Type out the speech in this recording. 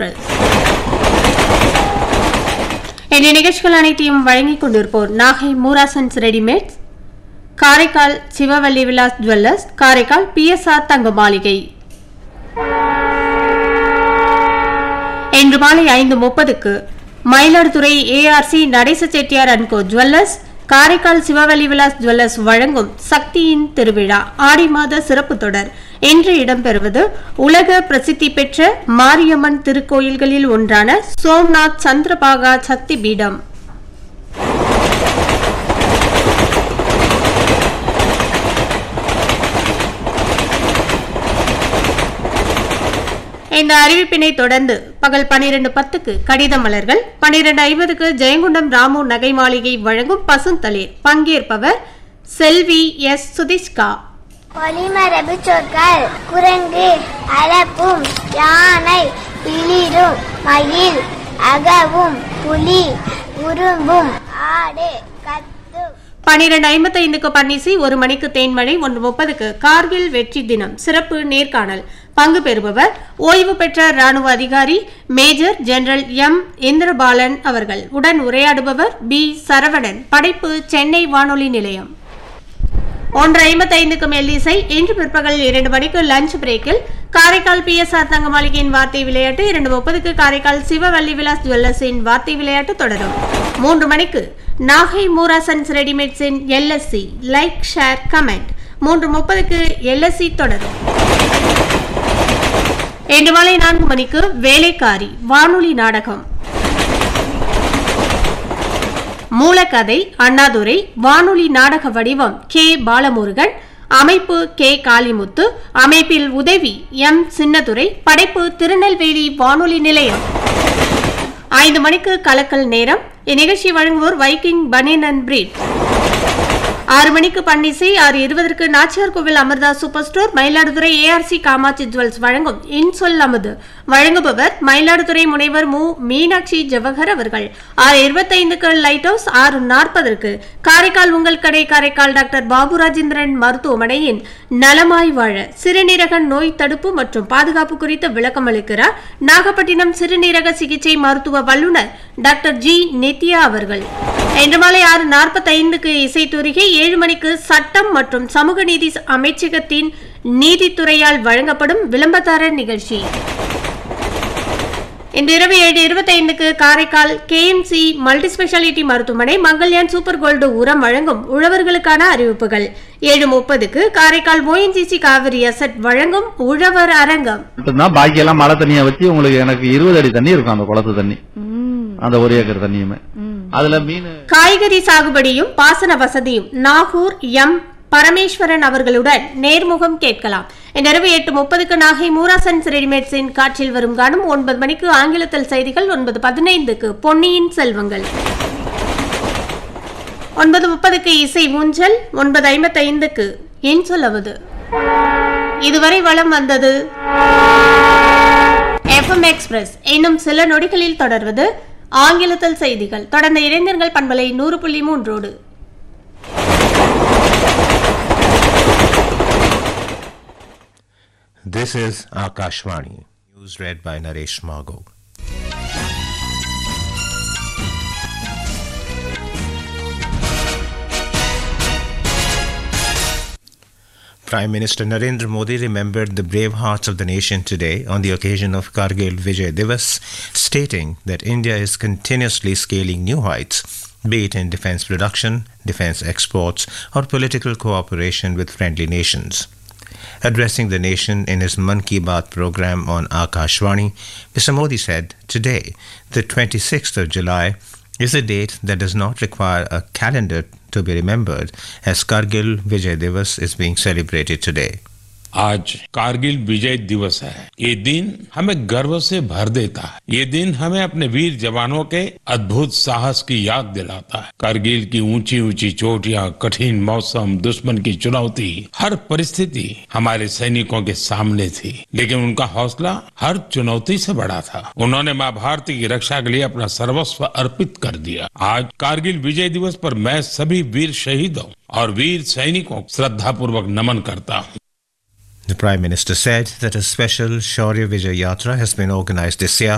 Express. இந்த நிகழ்ச்சிகள் அனைத்தையும் வழங்கிக் கொண்டிருப்போர் Nagai Moorasons readymades, Karaikal Sivavalli Vilas jewellers, Karaikal PSR தங்க மாளிகை. இன்று மாலை 5:30க்கு Mayiladuthurai ARC Natesa Chettiar and go jewellers, Karaikal Sivavalli Vilas jewellers வழங்கும் சக்தியின் திருவிழா ஆடி மாத சிறப்பு தொடர். இன்று இடம்பெறுவது உலக பிரசித்தி பெற்ற மாரியம்மன் திருக்கோயில்களில் ஒன்றான சோம்நாத் சந்திரபாகா சக்தி பீடம். இந்த அறிவிப்பினை தொடர்ந்து பகல் 12:10க்கு கடித மலர்கள், 12:50க்கு ஜெயங்குண்டம் ராமு நகை மாளிகை வழங்கும் பசுந்தளிர். பங்கேற்பவர் செல்வி S. சுதிஷ்கா. ஒலிமரபு சொற்கள்: குரங்கு, அலப்பும், யானை, பிளிரும், மயில், அகவும், புலி, உரும்பும், ஆடு, கத்து. 12:55க்கு பன்னிசி, 1 மணிக்கு தேன்மழை, 1:30க்கு கார்கில் வெற்றி தினம் சிறப்பு நேர்காணல். பங்கு பெறுபவர் ஓய்வு பெற்ற ராணுவ அதிகாரி மேஜர் ஜெனரல் M. இந்திரபாலன் அவர்கள். உடன் உரையாடுபவர் B. சரவணன். படைப்பு சென்னை வானொலி நிலையம். 1:55க்கு மெல்லிசை. இன்று பிற்பகல் 2 மணிக்கு லஞ்ச் பிரேக்கில் காரைக்கால் PSR தங்க மாளிகையின் வார்த்தை விளையாட்டு, 2:30க்கு காரைக்கால் சிவவல்லி விலாஸ் ஜுவல்லர்ஸின் வார்த்தை விளையாட்டு தொடரும். 3 மணிக்கு Nagai Moorasons ரெடிமேட்ஸின் LSC like share comment. 3:30க்கு LSC தொடரும். இன்று மாலை 4 மணிக்கு வேலைக்காரி வானொலி நாடகம். மூலக்கதை அண்ணாதுரை, வானொலி நாடக வடிவம் K. பாலமுருகன், அமைப்பு K. காளிமுத்து, அமைப்பில் உதவி M. சின்னதுரை, படைப்பு திருநெல்வேலி வானொலி நிலையம். 5 மணிக்கு கலக்கல் நேரம். இந்நிகழ்ச்சி வழங்குவோர் வைக்கிங் பனியன் அண்ட் பிரீட். 6 மணிக்கு பன்னிசை. 6:20க்கு நாச்சியார் கோவில் Amrita super store, Mayiladuthurai ARC Kamakshi jewels வழங்கும் இன்சொல் அமுது. வழங்குபவர் மயிலாடுதுறை முனைவர் மு. மீனாட்சி ஜவஹர் அவர்கள். 6:25க்கு லைட் ஹவுஸ். 6:40க்கு காரைக்கால் உங்கள் கடை காரைக்கால் டாக்டர் பாபு ராஜேந்திரன் மருத்துவமனையின் நலமாய் வாழ சிறுநீரக நோய் தடுப்பு மற்றும் பாதுகாப்பு குறித்து விளக்கம் அளிக்கிறார் நாகப்பட்டினம் சிறுநீரக சிகிச்சை மருத்துவ வல்லுநர் டாக்டர் G. நித்யா அவர்கள். இன்று மாலை 6:45க்கு இசைத்தூரிகை. 7 மணிக்கு சட்டம் மற்றும் சமூக நீதி அமைச்சகத்தின் நீதித்துறையால் வழங்கப்படும் விளம்பரதாரர் நிகழ்ச்சி. இன்று இரவு 7:25க்கு காரைக்கால் KMC மல்டி ஸ்பெஷாலிட்டி மருத்துவமனை மங்கள்யான் சூப்பர் கோல்டு உரம் வழங்கும் உழவர்களுக்கான அறிவிப்புகள். 7:30க்கு காரைக்கால் ONGC காவிரி அசட் வழங்கும் உழவர் அரங்கம். பாக்கி எல்லாம் மழை தண்ணியை வச்சு உங்களுக்கு எனக்கு 20 அடி தண்ணி இருக்கும் அந்த குளத்து தண்ணி, அந்த 1 ஏக்கர் தண்ணியுமே. அதுல மீன் காய்கறி சாகுபடியும் பாசன வசதியும் நாகூர் M. பரமேஸ்வரன் அவர்களுடன் நேர்முகம் கேட்கலாம். இன்றிரவு 8:30க்கு நாகை மூராசன்ஸ் ரெடிமேட்ஸின் காற்றில் வரும் காணும். 9 மணிக்கு ஆங்கிலத்தில் செய்திகள். 9:15க்கு பொன்னியின் செல்வங்கள். 9:30க்கு இசை ஊஞ்சல். 9:55க்கு என் சொல்லவது. இதுவரை வளம் வந்தது FM எக்ஸ்பிரஸ். இன்னும் சில நொடிகளில் தொடர்வது ஆங்கிலத்தில் செய்திகள். தொடர்ந்த இளைஞர்கள் பண்பலை 100.3. This is Akashvani. News read by Naresh Margo. Prime Minister Narendra Modi remembered the brave hearts of the nation today on the occasion of Kargil Vijay Divas, stating that India is continuously scaling new heights, be it in defense production, defense exports, or political cooperation with friendly nations. Addressing the nation in his Mann Ki Baat program on Akashvani, Mr. Modi said, "Today, the 26th of July, is a date that does not require a calendar to be remembered, as Kargil Vijay Divas is being celebrated today." आज कारगिल विजय दिवस है। ये दिन हमें गर्व से भर देता है। ये दिन हमें अपने वीर जवानों के अद्भुत साहस की याद दिलाता है। कारगिल की ऊंची ऊंची चोटियां, कठिन मौसम, दुश्मन की चुनौती, हर परिस्थिति हमारे सैनिकों के सामने थी, लेकिन उनका हौसला हर चुनौती से बड़ा था। उन्होंने माँ भारती की रक्षा के लिए अपना सर्वस्व अर्पित कर दिया। आज कारगिल विजय दिवस पर मैं सभी वीर शहीदों और वीर सैनिकों को श्रद्धापूर्वक नमन करता हूँ। The Prime Minister said that a special Shaurya Vijay Yatra has been organized this year